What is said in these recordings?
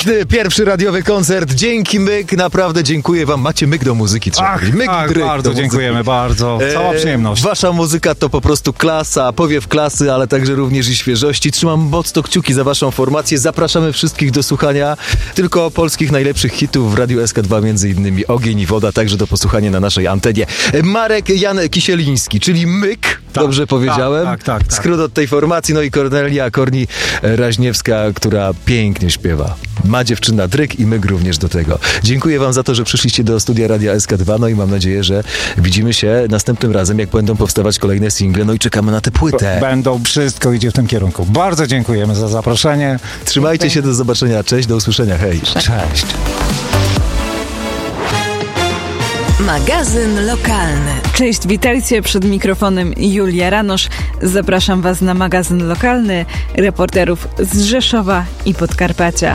Pierwszy radiowy koncert. Dzięki Myk, naprawdę dziękuję wam. Macie myk do muzyki. Myk, bardzo dziękujemy, bardzo. Cała przyjemność. Wasza muzyka to po prostu klasa, powiew klasy, ale także również i świeżości. Trzymam mocno kciuki za waszą formację. Zapraszamy wszystkich do słuchania tylko polskich najlepszych hitów w Radiu SK2, między innymi Ogień i Woda, także do posłuchania na naszej antenie. Marek Jan Kisieliński, czyli Myk, dobrze powiedziałem? Tak. Skrót od tej formacji, no i Kornelia Korni-Raźniewska, która pięknie śpiewa. Ma dziewczyna dryk i Myk również do tego. Dziękuję wam za to, że przyszliście do studia Radia SK2, no i mam nadzieję, że widzimy się następnym razem, jak będą powstawać kolejne single, no i czekamy na tę płytę. Wszystko idzie w tym kierunku. Bardzo dziękujemy za zaproszenie. Trzymajcie się, do zobaczenia, cześć, do usłyszenia, hej. Cześć. Magazyn lokalny. Cześć, witajcie, przed mikrofonem Julia Ranosz. Zapraszam was na magazyn lokalny reporterów z Rzeszowa i Podkarpacia.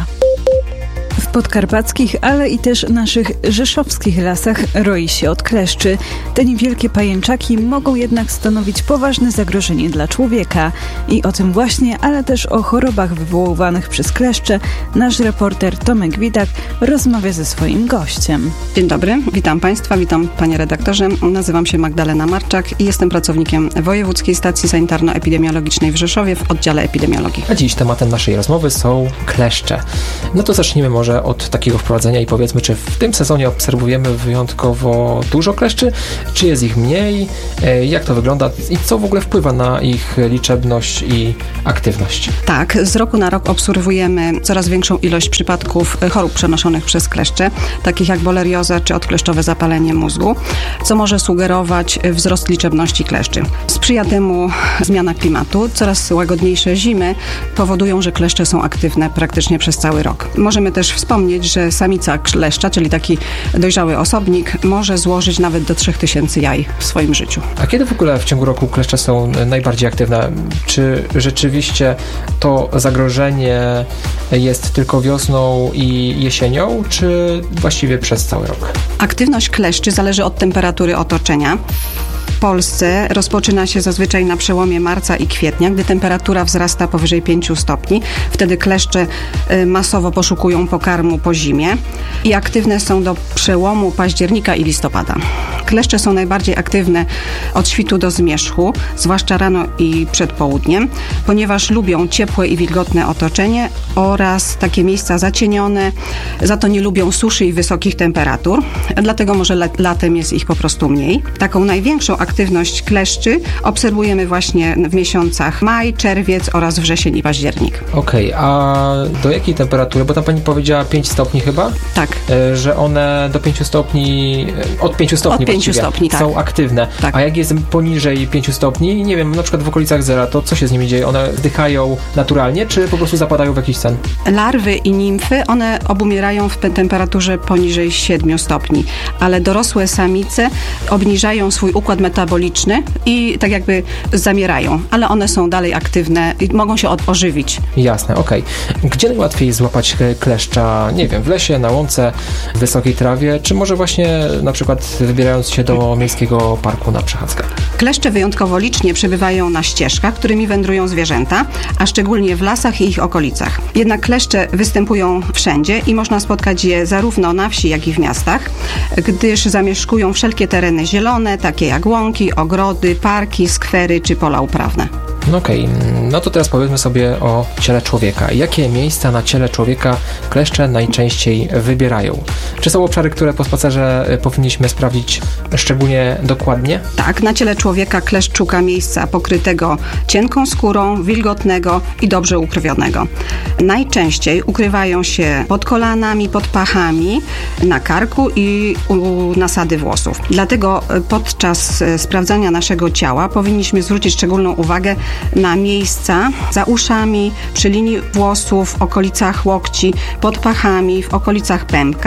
W podkarpackich, ale i też naszych rzeszowskich lasach roi się od kleszczy. Te niewielkie pajęczaki mogą jednak stanowić poważne zagrożenie dla człowieka. I o tym właśnie, ale też o chorobach wywoływanych przez kleszcze, nasz reporter Tomek Widak rozmawia ze swoim gościem. Dzień dobry, witam Państwa, witam Panie redaktorze. Nazywam się Magdalena Marczak i jestem pracownikiem Wojewódzkiej Stacji Sanitarno-Epidemiologicznej w Rzeszowie w oddziale epidemiologii. A dziś tematem naszej rozmowy są kleszcze. No to zacznijmy może od takiego wprowadzenia i powiedzmy, czy w tym sezonie obserwujemy wyjątkowo dużo kleszczy, czy jest ich mniej, jak to wygląda i co w ogóle wpływa na ich liczebność i aktywność? Tak, z roku na rok obserwujemy coraz większą ilość przypadków chorób przenoszonych przez kleszcze, takich jak bolerioza czy odkleszczowe zapalenie mózgu, co może sugerować wzrost liczebności kleszczy. Sprzyja temu zmiana klimatu, coraz łagodniejsze zimy powodują, że kleszcze są aktywne praktycznie przez cały rok. Możemy też wspomnieć, że samica kleszcza, czyli taki dojrzały osobnik, może złożyć nawet do 3000 jaj w swoim życiu. A kiedy w ogóle w ciągu roku kleszcze są najbardziej aktywne? Czy rzeczywiście to zagrożenie jest tylko wiosną i jesienią, czy właściwie przez cały rok? Aktywność kleszczy zależy od temperatury otoczenia. W Polsce rozpoczyna się zazwyczaj na przełomie marca i kwietnia, gdy temperatura wzrasta powyżej 5 stopni. Wtedy kleszcze masowo poszukują pokarmu po zimie i aktywne są do przełomu października i listopada. Kleszcze są najbardziej aktywne od świtu do zmierzchu, zwłaszcza rano i przed południem, ponieważ lubią ciepłe i wilgotne otoczenie oraz takie miejsca zacienione, za to nie lubią suszy i wysokich temperatur, dlatego może latem jest ich po prostu mniej. Taką największą aktywność kleszczy obserwujemy właśnie w miesiącach maj, czerwiec oraz wrzesień i październik. Okej, a do jakiej temperatury? Bo tam pani powiedziała 5 stopni chyba? Tak. Że one do 5 stopni, od 5 stopni od 5 stopni, tak. Są aktywne. Tak. A jak jest poniżej 5 stopni, nie wiem, na przykład w okolicach zera, to co się z nimi dzieje? One wdychają naturalnie, czy po prostu zapadają w jakiś sen? Larwy i nimfy, one obumierają w temperaturze poniżej 7 stopni, ale dorosłe samice obniżają swój układ metaboliczny i tak jakby zamierają, ale one są dalej aktywne i mogą się ożywić. Jasne, okej. Gdzie najłatwiej złapać kleszcza? Nie wiem, w lesie, na łące, w wysokiej trawie, czy może właśnie na przykład wybierając się do miejskiego parku na przechadzkę? Kleszcze wyjątkowo licznie przebywają na ścieżkach, którymi wędrują zwierzęta, a szczególnie w lasach i ich okolicach. Jednak kleszcze występują wszędzie i można spotkać je zarówno na wsi, jak i w miastach, gdyż zamieszkują wszelkie tereny zielone, takie jak łąki, ogrody, parki, skwery czy pola uprawne. No okej, no to teraz powiedzmy sobie o ciele człowieka. Jakie miejsca na ciele człowieka kleszcze najczęściej wybierają? Czy są obszary, które po spacerze powinniśmy sprawdzić szczególnie dokładnie? Tak, na ciele człowieka kleszcz szuka miejsca pokrytego cienką skórą, wilgotnego i dobrze ukrwionego. Najczęściej ukrywają się pod kolanami, pod pachami, na karku i u nasady włosów. Dlatego podczas sprawdzania naszego ciała powinniśmy zwrócić szczególną uwagę na miejsca za uszami, przy linii włosów, w okolicach łokci, pod pachami, w okolicach pępka,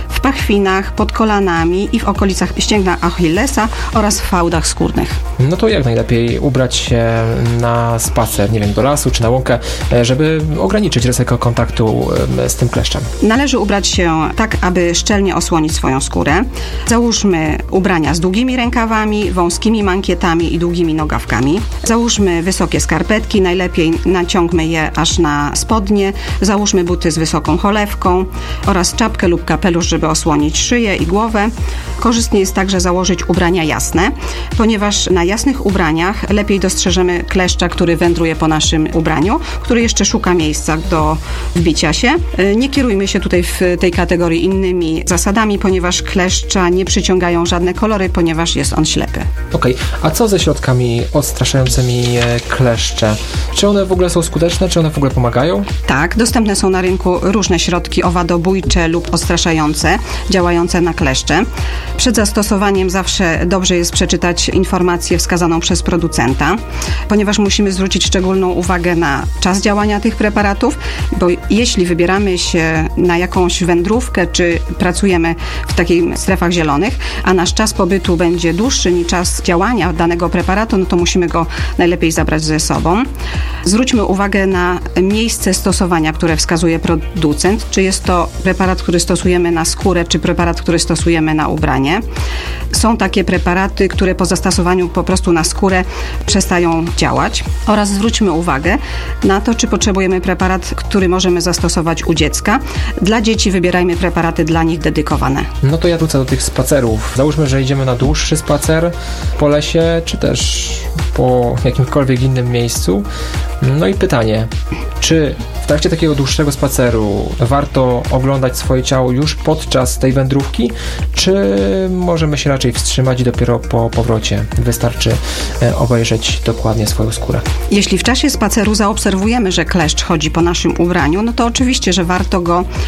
w pachwinach, pod kolanami i w okolicach ścięgna Achillesa oraz w fałdach skórnych. No to jak najlepiej ubrać się na spacer, nie wiem, do lasu czy na łąkę, żeby ograniczyć ryzyko kontaktu z tym kleszczem? Należy ubrać się tak, aby szczelnie osłonić swoją skórę. Załóżmy ubrania z długimi rękawami, wąskimi mankietami i długimi nogawkami. Załóżmy wysokie skarpetki, najlepiej naciągmy je aż na spodnie. Załóżmy buty z wysoką cholewką oraz czapkę lub kapelusz, żeby osłonić szyję i głowę. Korzystnie jest także założyć ubrania jasne, ponieważ na jasnych ubraniach lepiej dostrzeżemy kleszcza, który wędruje po naszym ubraniu, który jeszcze szuka miejsca do wbicia się. Nie kierujmy się tutaj w tej kategorii innymi zasadami, ponieważ kleszcza nie przyciągają żadne kolory, ponieważ jest on ślepy. Okej, a co ze środkami odstraszającymi kleszcze? Czy one w ogóle są skuteczne? Czy one w ogóle pomagają? Tak, dostępne są na rynku różne środki owadobójcze lub odstraszające, działające na kleszcze. Przed zastosowaniem zawsze dobrze jest przeczytać informację wskazaną przez producenta, ponieważ musimy zwrócić szczególną uwagę na czas działania tych preparatów, bo jeśli wybieramy się na jakąś wędrówkę, czy pracujemy w takich strefach zielonych, a nasz czas pobytu będzie dłuższy niż czas działania danego preparatu, no to musimy go najlepiej zabrać ze sobą. Zwróćmy uwagę na miejsce stosowania, które wskazuje producent, czy jest to preparat, który stosujemy na skórę, czy preparat, który stosujemy na ubranie. Są takie preparaty, które po zastosowaniu po prostu na skórę przestają działać. Oraz zwróćmy uwagę na to, czy potrzebujemy preparat, który możemy zastosować u dziecka. Dla dzieci wybierajmy preparaty dla nich dedykowane. No to ja wrócę do tych spacerów. Załóżmy, że idziemy na dłuższy spacer po lesie, czy też po jakimkolwiek innym miejscu. No i pytanie, czy w trakcie takiego dłuższego spaceru warto oglądać swoje ciało już podczas tej wędrówki, czy możemy się raczej wstrzymać i dopiero po powrocie wystarczy obejrzeć dokładnie swoją skórę? Jeśli w czasie spaceru zaobserwujemy, że kleszcz chodzi po naszym ubraniu, no to oczywiście, że warto go